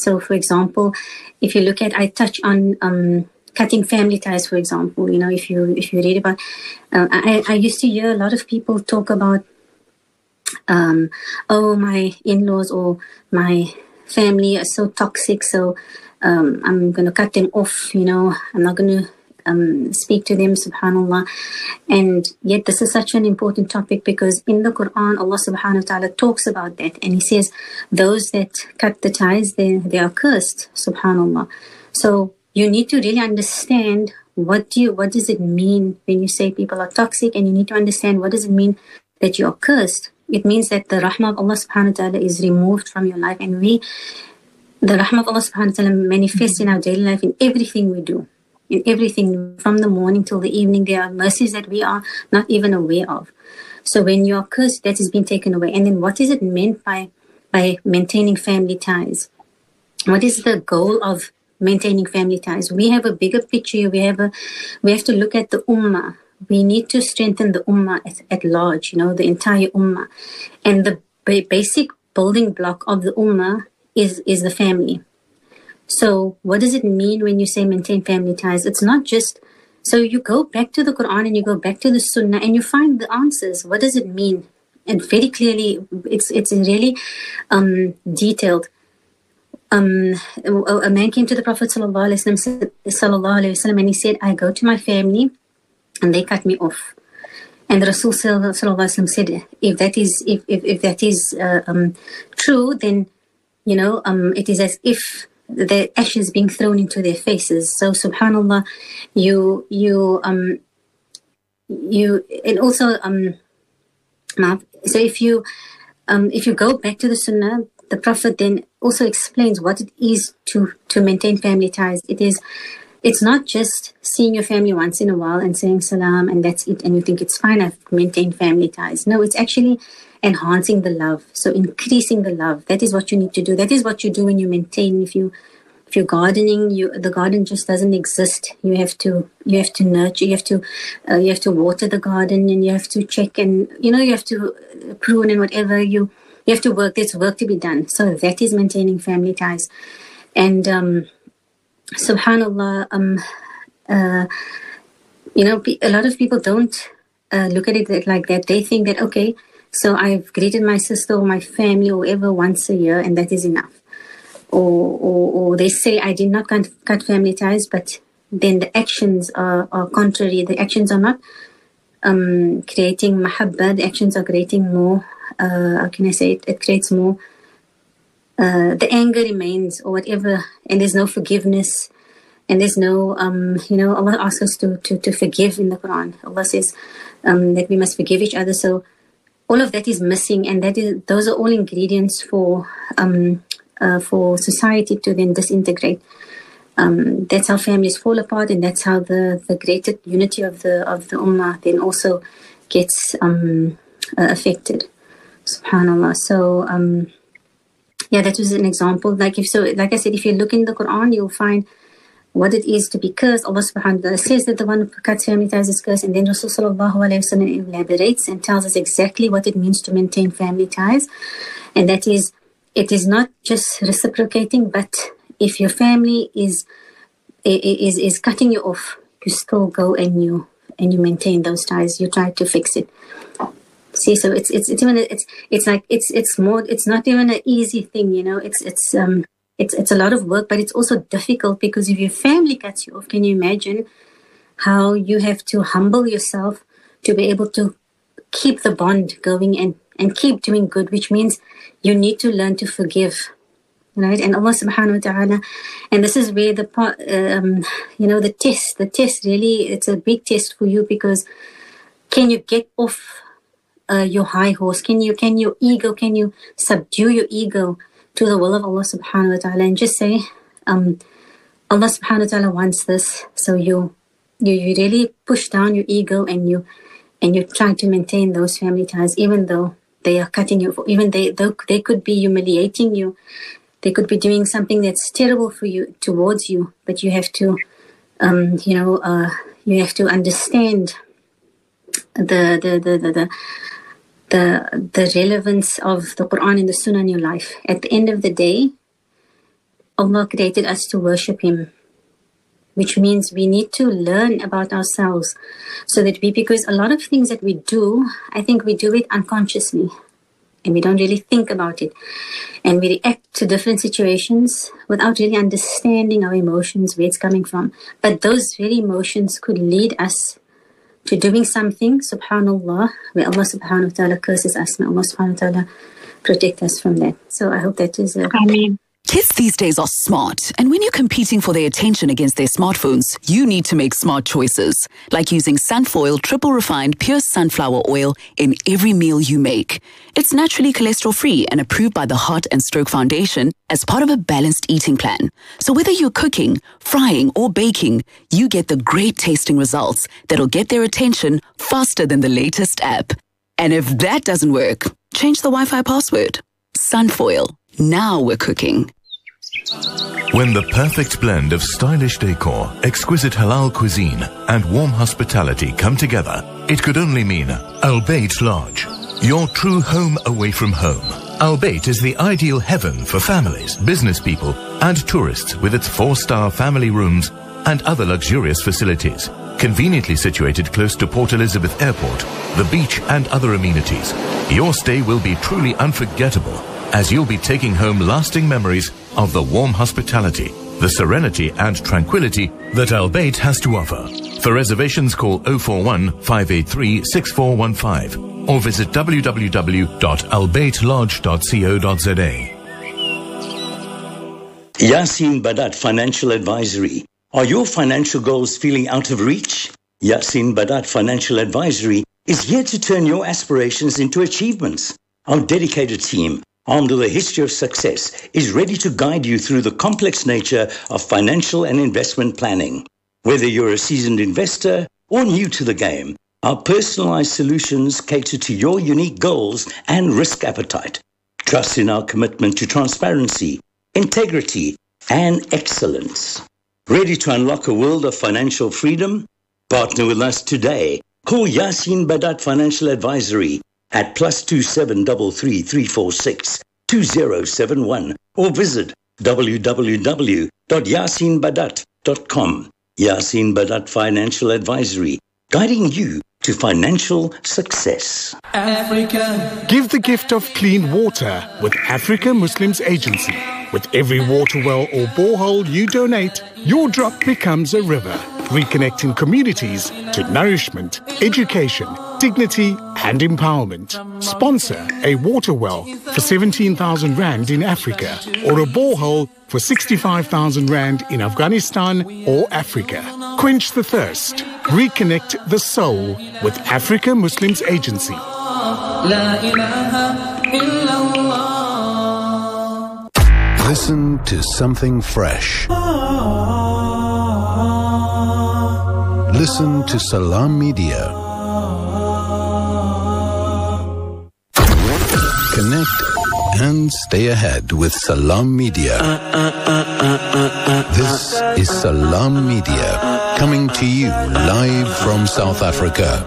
So, for example, if you look at, I touch on cutting family ties, for example. You know, if you read about, I used to hear a lot of people talk about, oh, my in-laws or my family are so toxic, so I'm going to cut them off. You know, I'm not going to speak to them, subhanallah. And yet this is such an important topic, because in the Quran Allah subhanahu wa ta'ala talks about that, and he says those that cut the ties, they are cursed, subhanallah. So you need to really understand what does it mean when you say people are toxic, and you need to understand what does it mean that you are cursed. It means that the rahmah of Allah subhanahu wa ta'ala is removed from your life, and the rahmah of Allah subhanahu wa ta'ala manifests in our daily life in everything we do. In everything, from the morning till the evening, there are mercies that we are not even aware of. So when you are cursed, that has been taken away. And then what is it meant by maintaining family ties? What is the goal of maintaining family ties? We have a bigger picture. We have to look at the ummah. We need to strengthen the ummah at large, you know, the entire ummah. And the basic building block of the ummah is the family. So what does it mean when you say maintain family ties? It's not just, so you go back to the Quran and you go back to the Sunnah and you find the answers. What does it mean? And very clearly, it's really detailed. A man came to the Prophet sallallahu alaihi wasallam and he said, I go to my family and they cut me off. And the Rasul sallallahu alaihi wasallam said, if that is true, then, you know, it is as if the ashes being thrown into their faces. So subhanallah, you and also so if you go back to the Sunnah, the Prophet then also explains what it is to maintain family ties. It's not just seeing your family once in a while and saying salam and that's it, and you think it's fine, I've maintained family ties. No, it's actually enhancing the love. So increasing the love. That is what you need to do. That is what you do when you maintain. If you're gardening, the garden just doesn't exist. You have to nurture. You have to water the garden, and you have to check, and you have to prune and whatever. You have to work. There's work to be done. So that is maintaining family ties. And subhanallah, a lot of people don't look at it like that. They think that, okay, so I've greeted my sister or my family or whoever once a year, and that is enough. Or they say, I did not cut family ties, but then the actions are contrary. The actions are not creating mahabbah. The actions are creating more, how can I say it? It creates more, the anger remains or whatever, and there's no forgiveness. And there's no, Allah asks us to forgive in the Quran. Allah says that we must forgive each other. So all of that is missing, and those are all ingredients for society to then disintegrate. That's how families fall apart, and that's how the greater unity of the ummah then also gets affected. Subhanallah. So that was an example. Like I said, if you look in the Quran, you'll find what it is to be cursed. Allah subhanahu wa ta'ala says that the one who cuts family ties is cursed, and then Rasul sallallahu alayhi wa sallam elaborates and tells us exactly what it means to maintain family ties. And that is, it is not just reciprocating, but if your family is cutting you off, you still go and you maintain those ties. You try to fix it. See, so it's not even an easy thing, It's a lot of work, but it's also difficult, because if your family cuts you off, can you imagine how you have to humble yourself to be able to keep the bond going and keep doing good, which means you need to learn to forgive, right? And Allah subhanahu wa ta'ala, and this is where the test really, it's a big test for you, because can you get off your high horse? Can you subdue your ego to the will of Allah subhanahu wa ta'ala, and just say, Allah subhanahu wa ta'ala wants this. So you really push down your ego, and you try to maintain those family ties, even though they are cutting you, even they could be humiliating you, they could be doing something that's terrible for you, towards you, but you have to, you have to understand the relevance of the Quran and the Sunnah in your life. At the end of the day, Allah created us to worship Him, which means we need to learn about ourselves so that because a lot of things that we do, I think we do it unconsciously and we don't really think about it. And we react to different situations without really understanding our emotions, where it's coming from. But those very emotions could lead us to doing something, subhanAllah, where Allah subhanahu wa ta'ala curses us. May Allah subhanahu wa ta'ala protect us from that. So I hope that is Ameen. Kids these days are smart, and when you're competing for their attention against their smartphones, you need to make smart choices, like using Sunfoil triple refined pure sunflower oil in every meal you make. It's naturally cholesterol-free and approved by the Heart and Stroke Foundation as part of a balanced eating plan. So whether you're cooking, frying, or baking, you get the great tasting results that'll get their attention faster than the latest app. And if that doesn't work, change the Wi-Fi password. Sunfoil. Now we're cooking. When the perfect blend of stylish decor, exquisite halal cuisine, and warm hospitality come together, it could only mean Al Bayt Lodge, your true home away from home. Al Bayt is the ideal heaven for families, business people, and tourists with its 4-star family rooms and other luxurious facilities. Conveniently situated close to Port Elizabeth Airport, the beach, and other amenities, your stay will be truly unforgettable, as you'll be taking home lasting memories of the warm hospitality, the serenity and tranquility that Al Bayt has to offer. For reservations, call 041 583 6415 or visit www.albaytlodge.co.za. Yasin Badat Financial Advisory. Are your financial goals feeling out of reach? Yasin Badat Financial Advisory is here to turn your aspirations into achievements. Our dedicated team, armed with a history of success, is ready to guide you through the complex nature of financial and investment planning. Whether you're a seasoned investor or new to the game, our personalized solutions cater to your unique goals and risk appetite. Trust in our commitment to transparency, integrity, and excellence. Ready to unlock a world of financial freedom? Partner with us today. Call Yasin Badat Financial Advisory at +27 33 346 2071 or visit www.yasinbadat.com. Yasin Badat Financial Advisory, guiding you to financial success. Africa. Give the gift of clean water with Africa Muslims Agency. With every water well or borehole you donate, your drop becomes a river, reconnecting communities to nourishment, education, dignity and empowerment. Sponsor a water well for 17,000 Rand in Africa or a borehole for 65,000 Rand in Afghanistan or Africa. Quench the thirst. Reconnect the soul with Africa Muslims Agency. Listen to something fresh. Listen to Salam Media. Connect and stay ahead with Salam Media. This is Salam Media, coming to you live from South Africa.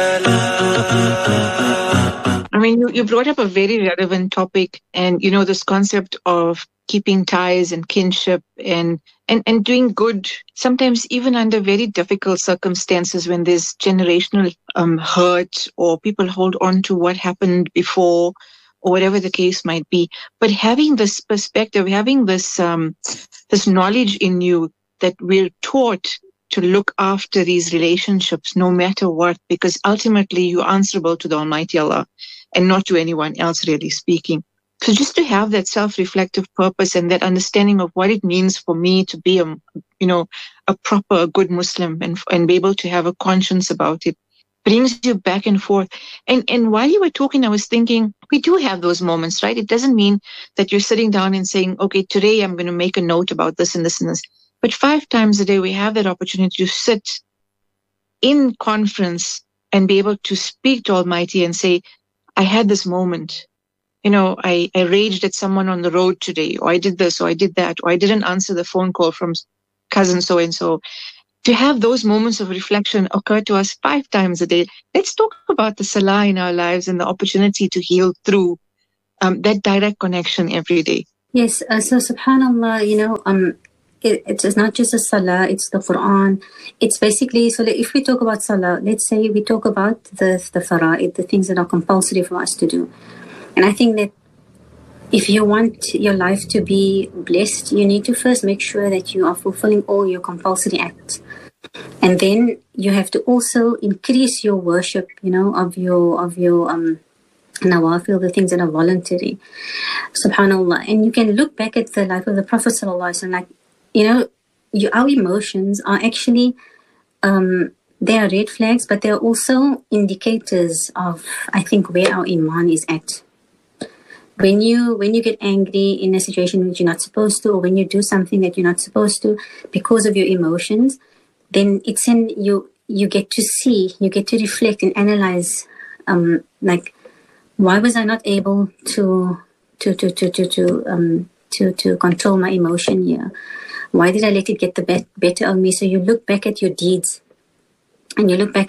I mean, you brought up a very relevant topic, and you know, this concept of keeping ties and kinship and doing good, sometimes even under very difficult circumstances when there's generational hurt or people hold on to what happened before or whatever the case might be. But having this perspective, having this this knowledge in you that we're taught to look after these relationships no matter what, because ultimately you're answerable to the Almighty Allah and not to anyone else, really speaking. So just to have that self-reflective purpose and that understanding of what it means for me to be a proper, good Muslim and be able to have a conscience about it brings you back and forth. And while you were talking, I was thinking, we do have those moments, right? It doesn't mean that you're sitting down and saying, okay, today I'm going to make a note about this and this and this. But 5 times a day, we have that opportunity to sit in conference and be able to speak to Almighty and say, I had this moment. You know, I raged at someone on the road today, or I did this, or I did that, or I didn't answer the phone call from cousin so-and-so. To have those moments of reflection occur to us 5 times a day. Let's talk about the salah in our lives and the opportunity to heal through that direct connection every day. Yes, so subhanallah, it's not just a salah, it's the Quran. It's basically, so if we talk about salah, let's say we talk about the fara'id, the things that are compulsory for us to do. And I think that if you want your life to be blessed, you need to first make sure that you are fulfilling all your compulsory acts. And then you have to also increase your worship, of your nawafil, the things that are voluntary. Subhanallah. And you can look back at the life of the Prophet sallallahu alaihi wasallam, our emotions are actually, they are red flags, but they are also indicators of, I think, where our iman is at. When you get angry in a situation which you're not supposed to, or when you do something that you're not supposed to because of your emotions, then it's in you get to see, you get to reflect and analyze, why was I not able to control my emotion here? Why did I let it get the better of me? So you look back at your deeds, and you look back